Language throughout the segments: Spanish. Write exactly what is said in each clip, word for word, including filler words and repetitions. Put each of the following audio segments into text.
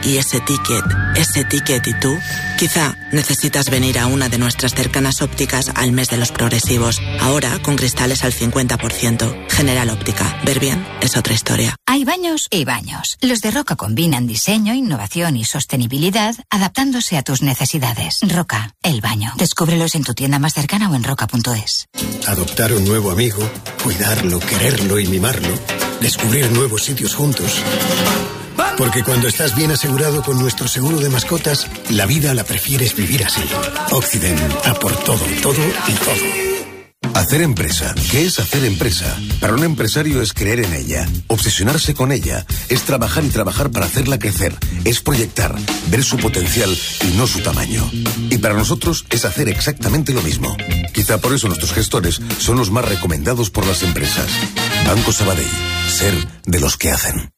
y ese ticket, ese ticket y tú, quizá necesitas venir a una de nuestras cercanas ópticas al mes de los progresivos. Ahora con cristales al cincuenta por ciento. General Óptica. Ver bien es otra historia. Hay baños y baños. Los de Roca combinan diseño, innovación y sostenibilidad, adaptándose a tus necesidades. Roca, el baño. Descúbrelos en tu tienda más cercana o en roca punto es. Adoptar un nuevo amigo, cuidarlo, quererlo y mimarlo. Descubrir nuevos sitios juntos. Porque cuando estás bien asegurado con nuestro seguro de mascotas, la vida la prefieres vivir así. Occident, a por todo, todo y todo. Hacer empresa. ¿Qué es hacer empresa? Para un empresario es creer en ella, obsesionarse con ella, es trabajar y trabajar para hacerla crecer, es proyectar, ver su potencial y no su tamaño. Y para nosotros es hacer exactamente lo mismo. Quizá por eso nuestros gestores son los más recomendados por las empresas. Banco Sabadell. Ser de los que hacen.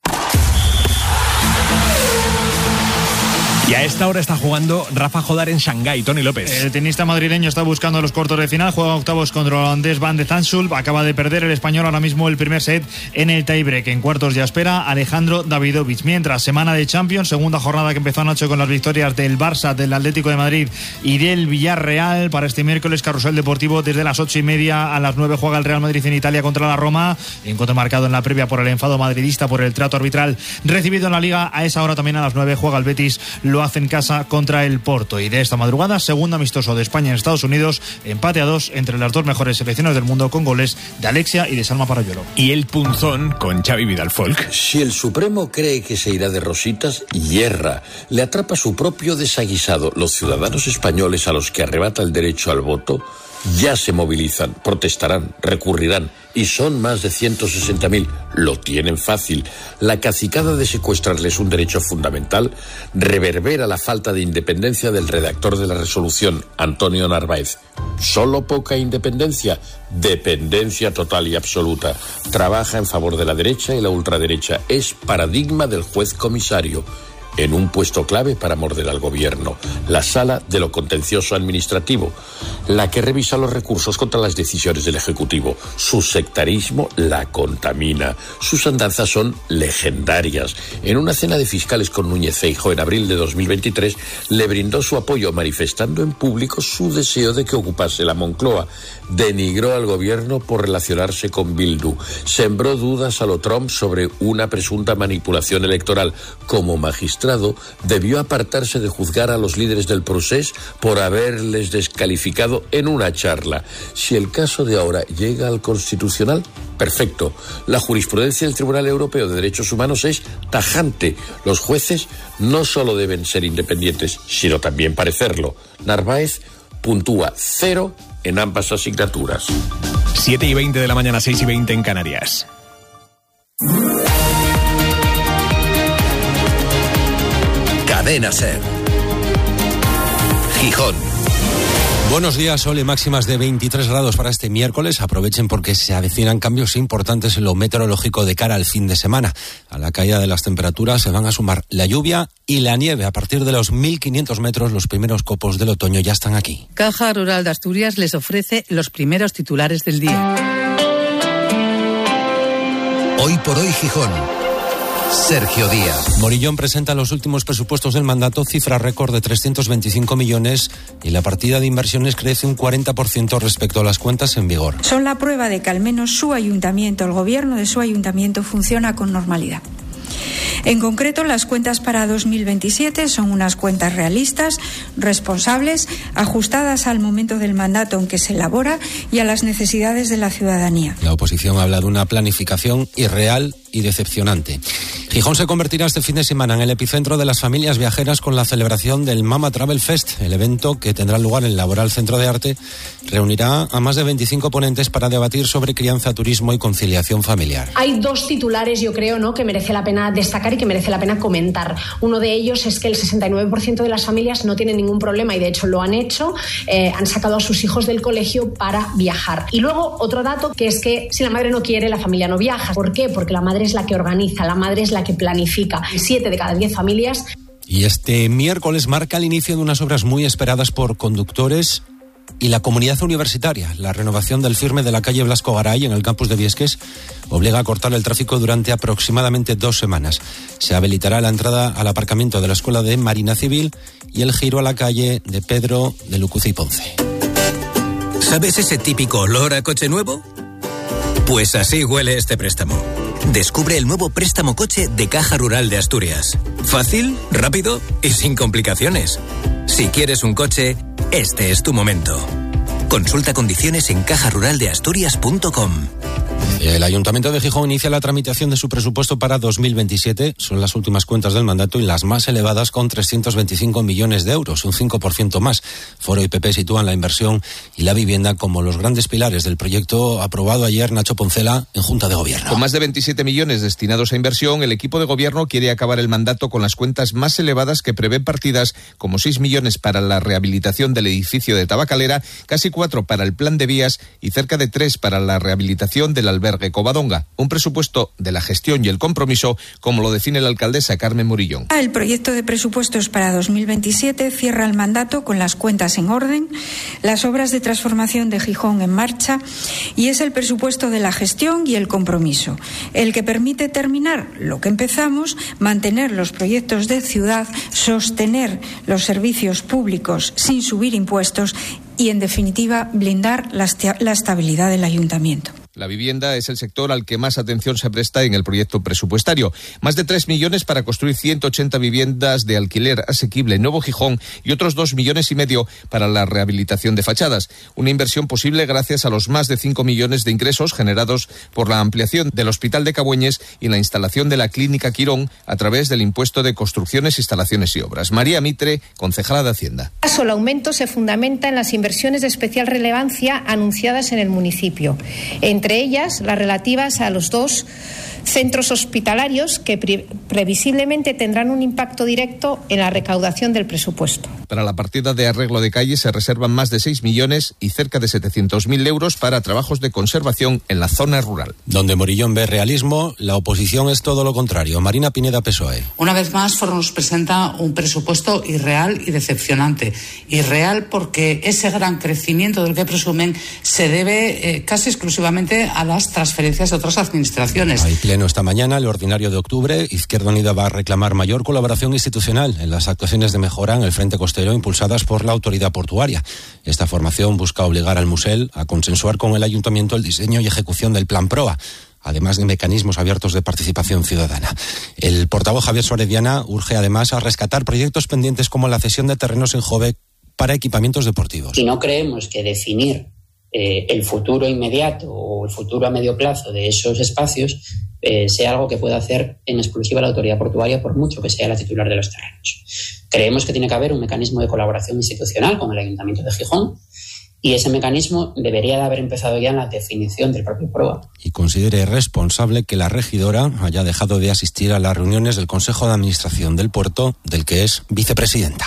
Y a esta hora está jugando Rafa Jodar en Shanghái. Tony López. El tenista madrileño está buscando los cuartos de final. Juega octavos contra el holandés Van de Zandschulp. Acaba de perder el español ahora mismo el primer set en el tiebreak. En cuartos ya espera Alejandro Davidovich. Mientras, semana de Champions, segunda jornada que empezó anoche con las victorias del Barça, del Atlético de Madrid y del Villarreal. Para este miércoles, carrusel deportivo desde las ocho y media a las nueve juega el Real Madrid en Italia contra la Roma. Encuentro marcado en la previa por el enfado madridista por el trato arbitral recibido en la Liga. A esa hora también a las nueve juega el Betis. Lo hace en casa contra el Porto. Y de esta madrugada, segundo amistoso de España en Estados Unidos, empate a dos entre las dos mejores selecciones del mundo, con goles de Alexia y de Salma Parayolo. Y el punzón con Xavi Vidal Folk. Si el Supremo cree que se irá de rositas, yerra. Le atrapa su propio desaguisado. Los ciudadanos españoles a los que arrebata el derecho al voto ya se movilizan, protestarán, recurrirán, y son más de ciento sesenta mil. Lo tienen fácil. La cacicada de secuestrarles un derecho fundamental reverbera la falta de independencia del redactor de la resolución, Antonio Narváez. ¿Solo poca independencia? Dependencia total y absoluta. Trabaja en favor de la derecha y la ultraderecha. Es paradigma del juez comisario. En un puesto clave para morder al gobierno, la Sala de lo Contencioso Administrativo, la que revisa los recursos contra las decisiones del Ejecutivo. Su sectarismo la contamina. Sus andanzas son legendarias. En una cena de fiscales con Núñez Feijóo en abril de dos mil veintitrés, le brindó su apoyo manifestando en público su deseo de que ocupase la Moncloa. Denigró al gobierno por relacionarse con Bildu. Sembró dudas a lo Trump sobre una presunta manipulación electoral. Como magistrado, debió apartarse de juzgar a los líderes del procés por haberles descalificado en una charla. Si el caso de ahora llega al Constitucional, perfecto. La jurisprudencia del Tribunal Europeo de Derechos Humanos es tajante. Los jueces no solo deben ser independientes, sino también parecerlo. Narváez puntúa cero en ambas asignaturas. siete y veinte de la mañana, seis y veinte en Canarias. Cadena SER. Gijón. Buenos días, sol y máximas de veintitrés grados para este miércoles. Aprovechen porque se avecinan cambios importantes en lo meteorológico de cara al fin de semana. A la caída de las temperaturas se van a sumar la lluvia y la nieve. A partir de los mil quinientos metros, los primeros copos del otoño ya están aquí. Caja Rural de Asturias les ofrece los primeros titulares del día. Hoy por hoy Gijón. Sergio Díaz. Morillón presenta los últimos presupuestos del mandato, cifra récord de trescientos veinticinco millones, y la partida de inversiones crece un cuarenta por ciento respecto a las cuentas en vigor. Son la prueba de que al menos su ayuntamiento, el gobierno de su ayuntamiento, funciona con normalidad. En concreto, las cuentas para dos mil veintisiete son unas cuentas realistas, responsables, ajustadas al momento del mandato en que se elabora y a las necesidades de la ciudadanía. La oposición habla de una planificación irreal y decepcionante. Gijón se convertirá este fin de semana en el epicentro de las familias viajeras con la celebración del Mama Travel Fest. El evento, que tendrá lugar en el Laboral Centro de Arte, reunirá a más de veinticinco ponentes para debatir sobre crianza, turismo y conciliación familiar. Hay dos titulares, yo creo, ¿no?, que merece la pena destacar y que merece la pena comentar. Uno de ellos es que el sesenta y nueve por ciento de las familias no tienen ningún problema, y de hecho lo han hecho, eh, han sacado a sus hijos del colegio para viajar. Y luego otro dato, que es que si la madre no quiere, la familia no viaja. ¿Por qué? Porque la madre es la que organiza, la madre es la que planifica. Siete de cada diez familias. Y este miércoles marca el inicio de unas obras muy esperadas por conductores Y la comunidad universitaria, la renovación del firme de la calle Blasco Garay en el campus de Viesques, obliga a cortar el tráfico durante aproximadamente dos semanas. Se habilitará la entrada al aparcamiento de la Escuela de Marina Civil y el giro a la calle de Pedro de Lucuza y Ponce. ¿Sabes ese típico olor a coche nuevo? Pues así huele este préstamo. Descubre el nuevo préstamo coche de Caja Rural de Asturias. Fácil, rápido y sin complicaciones. Si quieres un coche, este es tu momento. Consulta condiciones en caja rural de asturias punto com. El Ayuntamiento de Gijón inicia la tramitación de su presupuesto para dos mil veintisiete. Son las últimas cuentas del mandato y las más elevadas, con trescientos veinticinco millones de euros, un cinco por ciento más. Foro y P P sitúan la inversión y la vivienda como los grandes pilares del proyecto aprobado ayer Nacho Poncela en Junta de Gobierno. Con más de veintisiete millones destinados a inversión, el equipo de gobierno quiere acabar el mandato con las cuentas más elevadas, que prevén partidas como seis millones para la rehabilitación del edificio de Tabacalera, casi cuatro para el plan de vías y cerca de tres para la rehabilitación del albergue Covadonga. Un presupuesto de la gestión y el compromiso, como lo define la alcaldesa Carmen Murillón. El proyecto de presupuestos para dos mil veintisiete cierra el mandato con las cuentas en orden, las obras de transformación de Gijón en marcha, y es el presupuesto de la gestión y el compromiso, el que permite terminar lo que empezamos, mantener los proyectos de ciudad, sostener los servicios públicos sin subir impuestos y, en definitiva, blindar la, la estabilidad del ayuntamiento. La vivienda es el sector al que más atención se presta en el proyecto presupuestario. Más de tres millones para construir ciento ochenta viviendas de alquiler asequible en Nuevo Gijón y otros dos millones y medio para la rehabilitación de fachadas. Una inversión posible gracias a los más de cinco millones de ingresos generados por la ampliación del Hospital de Cabueñes y la instalación de la Clínica Quirón a través del impuesto de construcciones, instalaciones y obras. María Mitre, concejala de Hacienda. El aumento se fundamenta en las inversiones de especial relevancia anunciadas en el municipio, entre entre ellas las relativas a los dos centros hospitalarios que pre- previsiblemente tendrán un impacto directo en la recaudación del presupuesto. Para la partida de arreglo de calles se reservan más de seis millones y cerca de setecientos mil euros para trabajos de conservación en la zona rural. Donde Morillón ve realismo, la oposición es todo lo contrario. Marina Pineda, P S O E. Una vez más, Foro nos presenta un presupuesto irreal y decepcionante. Irreal porque ese gran crecimiento del que presumen se debe eh, casi exclusivamente a las transferencias de otras administraciones. Hay pleno esta mañana, el ordinario de octubre. Izquierda Unida va a reclamar mayor colaboración institucional en las actuaciones de mejora en el frente costero impulsadas por la autoridad portuaria. Esta formación busca obligar al Musel a consensuar con el Ayuntamiento el diseño y ejecución del Plan PROA, además de mecanismos abiertos de participación ciudadana. El portavoz Javier Suárez Viana urge además a rescatar proyectos pendientes como la cesión de terrenos en Jove para equipamientos deportivos. Y no creemos que definir eh, el futuro inmediato o el futuro a medio plazo de esos espacios eh, sea algo que pueda hacer en exclusiva la autoridad portuaria, por mucho que sea la titular de los terrenos. Creemos que tiene que haber un mecanismo de colaboración institucional con el Ayuntamiento de Gijón, y ese mecanismo debería de haber empezado ya en la definición del propio PROA. Y considere responsable que la regidora haya dejado de asistir a las reuniones del Consejo de Administración del puerto, del que es vicepresidenta.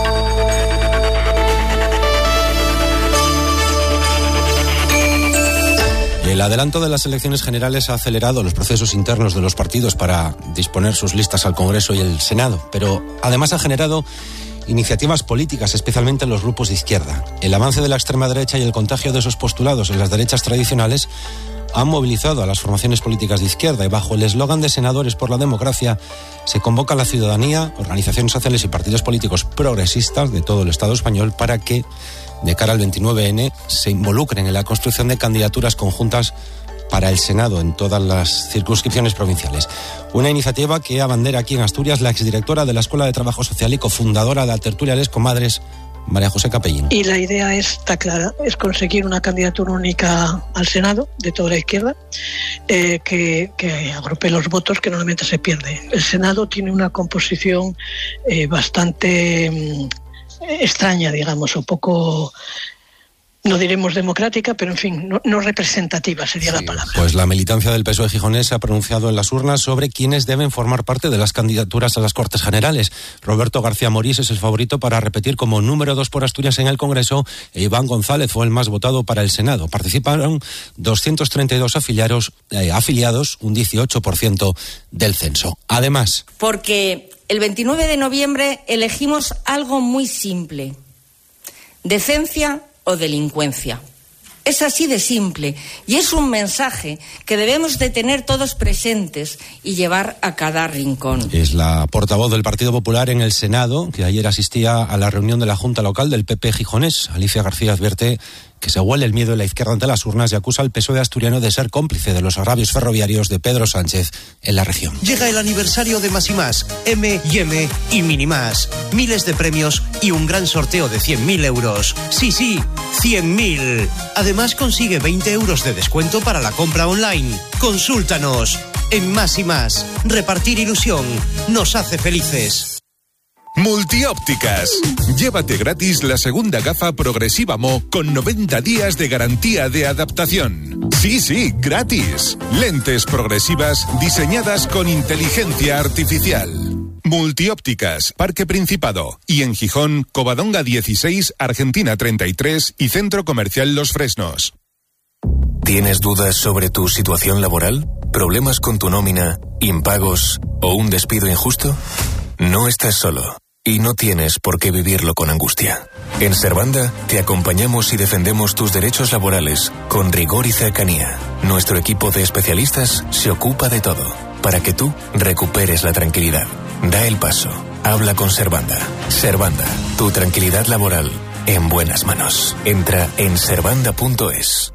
El adelanto de las elecciones generales ha acelerado los procesos internos de los partidos para disponer sus listas al Congreso y el Senado, pero además ha generado iniciativas políticas, especialmente en los grupos de izquierda. El avance de la extrema derecha y el contagio de esos postulados en las derechas tradicionales han movilizado a las formaciones políticas de izquierda, y bajo el eslogan de Senadores por la Democracia se convoca a la ciudadanía, organizaciones sociales y partidos políticos progresistas de todo el Estado español para que, de cara al veintinueve ene, se involucren en la construcción de candidaturas conjuntas para el Senado en todas las circunscripciones provinciales. Una iniciativa que abandera aquí en Asturias la exdirectora de la Escuela de Trabajo Social y cofundadora de la tertulia Les Comadres, María José Capellín. Y la idea es, está clara, es conseguir una candidatura única al Senado de toda la izquierda, eh, que, que agrupe los votos que normalmente se pierden. El Senado tiene una composición eh, bastante eh, extraña, digamos, un poco, no diremos democrática, pero en fin, no, no representativa sería sí, la palabra. Pues la militancia del P S O E gijonés se ha pronunciado en las urnas sobre quiénes deben formar parte de las candidaturas a las Cortes Generales. Roberto García Morís es el favorito para repetir como número dos por Asturias en el Congreso, e Iván González fue el más votado para el Senado. Participaron doscientos treinta y dos afiliados, eh, afiliados, un dieciocho por ciento del censo. Además, porque el veintinueve de noviembre elegimos algo muy simple: decencia o delincuencia. Es así de simple y es un mensaje que debemos de tener todos presentes y llevar a cada rincón. Es la portavoz del Partido Popular en el Senado, que ayer asistía a la reunión de la Junta Local del P P gijonés. Alicia García advierte que se huele el miedo de la izquierda ante las urnas y acusa al P S O E asturiano de ser cómplice de los agravios ferroviarios de Pedro Sánchez en la región. Llega el aniversario de Más y Más, M y M y Mini Más. Miles de premios y un gran sorteo de cien mil euros. Sí, sí, cien mil. Además consigue veinte euros de descuento para la compra online. Consúltanos. En Más y Más, repartir ilusión nos hace felices. Multiópticas. Llévate gratis la segunda gafa progresiva Mo con noventa días de garantía de adaptación. Sí, sí, gratis. Lentes progresivas diseñadas con inteligencia artificial. Multiópticas, Parque Principado. Y en Gijón, Covadonga dieciséis, Argentina treinta y tres y Centro Comercial Los Fresnos. ¿Tienes dudas sobre tu situación laboral? ¿Problemas con tu nómina, impagos o un despido injusto? No estás solo y no tienes por qué vivirlo con angustia. En Servanda te acompañamos y defendemos tus derechos laborales con rigor y cercanía. Nuestro equipo de especialistas se ocupa de todo para que tú recuperes la tranquilidad. Da el paso. Habla con Servanda. Servanda, tu tranquilidad laboral en buenas manos. Entra en servanda punto es.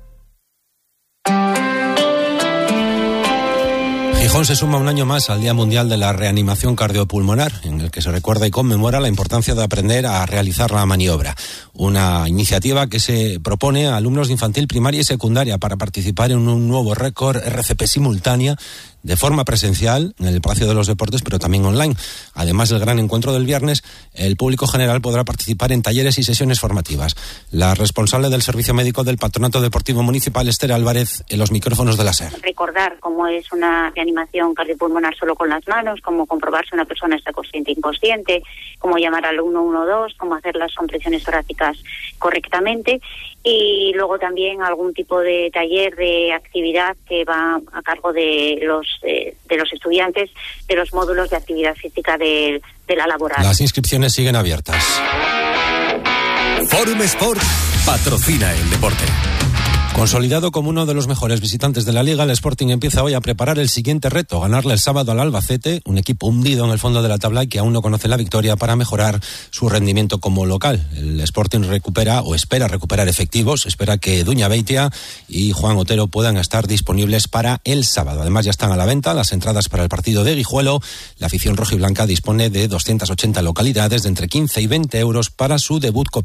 Gijón se suma un año más al Día Mundial de la Reanimación Cardiopulmonar, en el que se recuerda y conmemora la importancia de aprender a realizar la maniobra. Una iniciativa que se propone a alumnos de infantil, primaria y secundaria para participar en un nuevo récord R C P simultánea de forma presencial en el Palacio de los Deportes, pero también online. Además del gran encuentro del viernes, el público general podrá participar en talleres y sesiones formativas. La responsable del Servicio Médico del Patronato Deportivo Municipal, Esther Álvarez, en los micrófonos de la SER. Recordar cómo es una reanimación cardiopulmonar solo con las manos, cómo comprobar si una persona está consciente o inconsciente, cómo llamar al uno uno dos, cómo hacer las compresiones torácicas correctamente, y luego también algún tipo de taller de actividad que va a cargo de los de, de los estudiantes de los módulos de actividad física de, de la laboral. Las inscripciones siguen abiertas. Forum Sport patrocina el deporte. Consolidado como uno de los mejores visitantes de la Liga, el Sporting empieza hoy a preparar el siguiente reto, ganarle el sábado al Albacete, un equipo hundido en el fondo de la tabla y que aún no conoce la victoria, para mejorar su rendimiento como local. El Sporting recupera o espera recuperar efectivos, espera que Duña Beitia y Juan Otero puedan estar disponibles para el sábado. Además ya están a la venta las entradas para el partido de Guijuelo. La afición rojiblanca dispone de doscientas ochenta localidades de entre quince y veinte euros para su debut